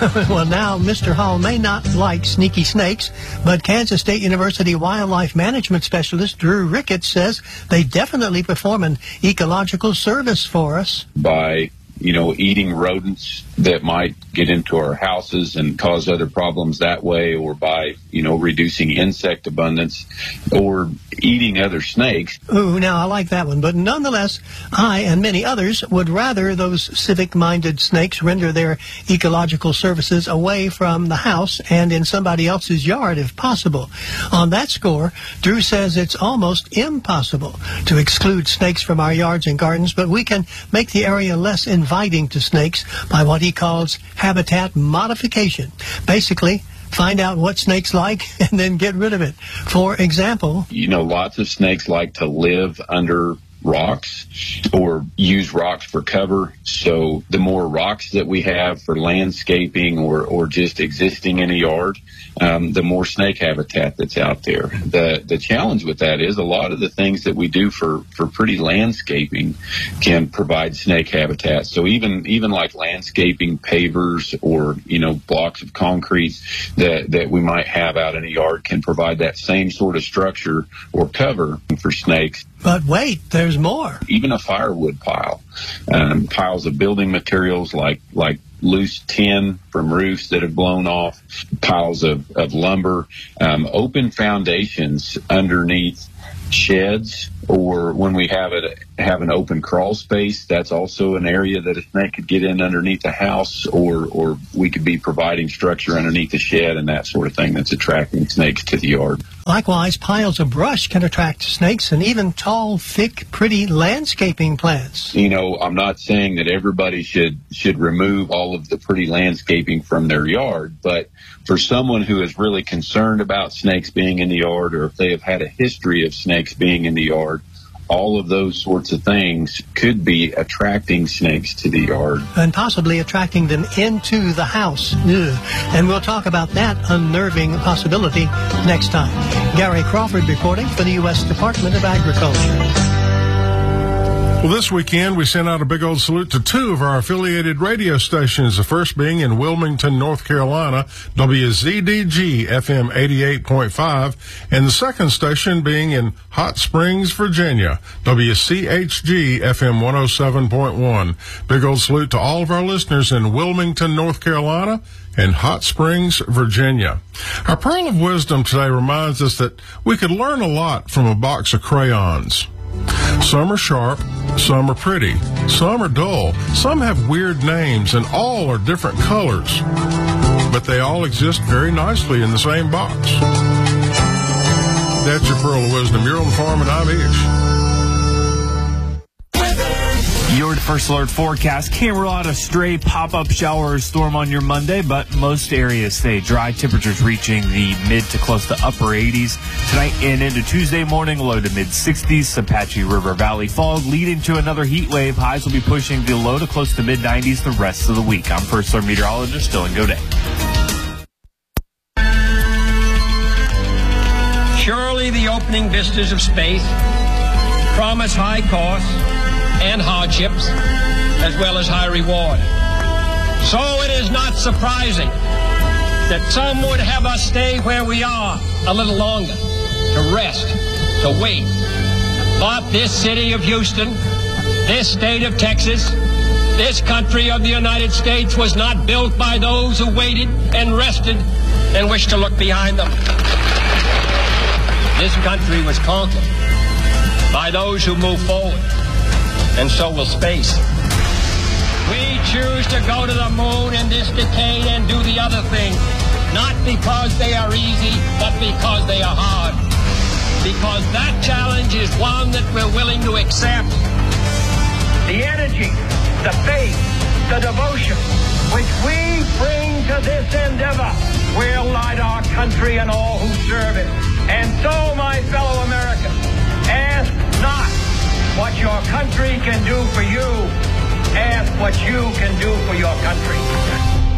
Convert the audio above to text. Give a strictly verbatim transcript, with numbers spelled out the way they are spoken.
Well, now, Mister Hall may not like sneaky snakes, but Kansas State University wildlife management specialist Drew Ricketts says they definitely perform an ecological service for us. By, you know, eating rodents that might get into our houses and cause other problems that way, or by, you know, reducing insect abundance, or eating other snakes. Ooh, now I like that one, but nonetheless, I and many others would rather those civic-minded snakes render their ecological services away from the house and in somebody else's yard if possible. On that score, Drew says it's almost impossible to exclude snakes from our yards and gardens, but we can make the area less inviting to snakes by what he calls habitat modification. Basically, find out what snakes like and then get rid of it. For example, you know, lots of snakes like to live under rocks or use rocks for cover. So the more rocks that we have for landscaping or, or just existing in a yard, um, the more snake habitat that's out there. The the challenge with that is a lot of the things that we do for, for pretty landscaping can provide snake habitat. So even even like landscaping pavers or, you know, blocks of concrete that, that we might have out in a yard can provide that same sort of structure or cover for snakes. But wait, there's more. Even a firewood pile, um, piles of building materials like like loose tin from roofs that have blown off, piles of, of lumber, um, open foundations underneath sheds, or when we have it have an open crawl space, that's also an area that a snake could get in underneath the house, or or we could be providing structure underneath the shed and that sort of thing that's attracting snakes to the yard. Likewise, piles of brush can attract snakes, and even tall, thick, pretty landscaping plants. You know, I'm not saying that everybody should should remove all of the pretty landscaping from their yard, but for someone who is really concerned about snakes being in the yard, or if they have had a history of snakes being in the yard, all of those sorts of things could be attracting snakes to the yard. And possibly attracting them into the house. Ugh. And we'll talk about that unnerving possibility next time. Gary Crawford reporting for the U S Department of Agriculture. Well, this weekend, we sent out a big old salute to two of our affiliated radio stations, the first being in Wilmington, North Carolina, W Z D G F M eighty-eight point five, and the second station being in Hot Springs, Virginia, W C H G F M one oh seven point one. Big old salute to all of our listeners in Wilmington, North Carolina, and Hot Springs, Virginia. Our pearl of wisdom today reminds us that we could learn a lot from a box of crayons. Some are sharp, some are pretty, some are dull, some have weird names, and all are different colors. But they all exist very nicely in the same box. That's your pearl of wisdom. You're on the farm and I'm Ish. Your First Alert forecast. Can't rule out a stray pop-up shower or storm on your Monday, but most areas stay dry. Temperatures reaching the mid to close to upper eighties. Tonight and into Tuesday morning, low to mid sixties. Some patchy River Valley fog leading to another heat wave. Highs will be pushing the low to close to mid nineties the rest of the week. I'm First Alert meteorologist Dylan Godet. Surely the opening vistas of space promise high costs and hardships, as well as high reward. So it is not surprising that some would have us stay where we are a little longer, to rest, to wait. But this city of Houston, this state of Texas, this country of the United States was not built by those who waited and rested and wished to look behind them. This country was conquered by those who move forward. And so will space. We choose to go to the moon in this decade and do the other thing, not because they are easy, but because they are hard. Because that challenge is one that we're willing to accept. The energy, the faith, the devotion which we bring to this endeavor will light our country and all who serve it. And so, my fellow Americans, ask not what your country can do for you, ask what you can do for your country.